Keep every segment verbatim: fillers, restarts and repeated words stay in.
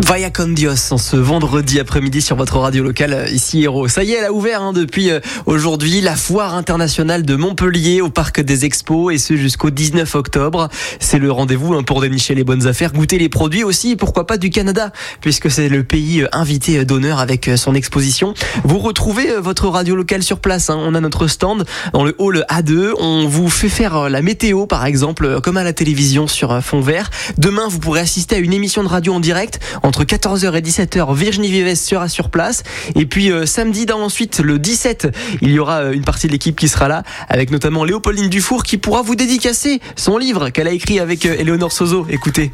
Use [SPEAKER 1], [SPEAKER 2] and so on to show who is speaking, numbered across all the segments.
[SPEAKER 1] Vaya con Dios, en ce vendredi après-midi sur votre radio locale, ici Héros. Ça y est, elle a ouvert hein, depuis aujourd'hui la foire internationale de Montpellier au Parc des Expos et ce jusqu'au dix-neuf octobre. C'est le rendez-vous hein, pour dénicher les bonnes affaires, goûter les produits aussi, pourquoi pas du Canada, puisque c'est le pays invité d'honneur avec son exposition. Vous retrouvez votre radio locale sur place, hein. On a notre stand dans le hall A deux, on vous fait faire la météo par exemple, comme à la télévision sur fond vert. Demain, vous pourrez assister à une émission de radio en direct entre quatorze heures et dix-sept heures. Virginie Vives sera sur place. Et puis euh, samedi, dans ensuite le dix-sept, il y aura une partie de l'équipe qui sera là, avec notamment Léopoldine Dufour qui pourra vous dédicacer son livre qu'elle a écrit avec euh, Éléonore Sozo. Écoutez.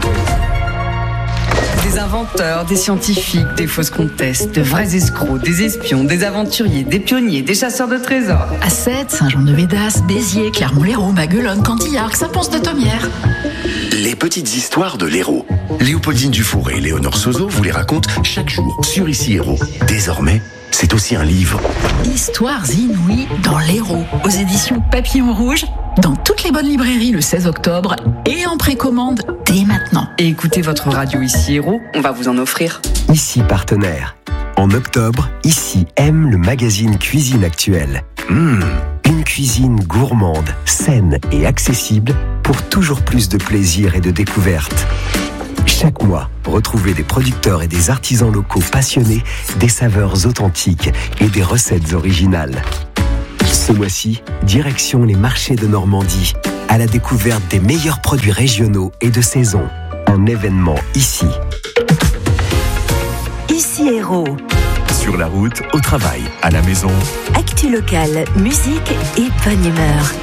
[SPEAKER 2] Des inventeurs, des scientifiques, des fausses comtesses, de vrais escrocs, des espions, des aventuriers, des pionniers, des chasseurs de trésors.
[SPEAKER 3] Assette, Saint-Jean-de-Védas, Béziers, Clermont-Lérault, Maguelone, Cantillac, Saint-Pons-de-Thomières.
[SPEAKER 4] Les petites histoires de l'Hérault. Léopoldine Dufour et Éléonore Sozo vous les racontent chaque jour sur Ici Héros. Désormais, c'est aussi un livre.
[SPEAKER 3] Histoires inouïes dans l'Hérault, aux éditions Papillon Rouge, dans toutes les bonnes librairies le seize octobre et en précommande dès maintenant.
[SPEAKER 2] Et écoutez votre radio Ici Héros, on va vous en offrir.
[SPEAKER 5] Ici partenaire. En octobre, Ici aime le magazine Cuisine Actuelle. Mmh, une cuisine gourmande, saine et accessible pour toujours plus de plaisir et de découverte. Chaque mois, retrouvez des producteurs et des artisans locaux passionnés, des saveurs authentiques et des recettes originales. Ce mois-ci, direction les marchés de Normandie, à la découverte des meilleurs produits régionaux et de saison. Un événement ici.
[SPEAKER 6] Ici Héros.
[SPEAKER 7] Sur la route, au travail, à la maison.
[SPEAKER 6] Actu locale, musique et bonne humeur.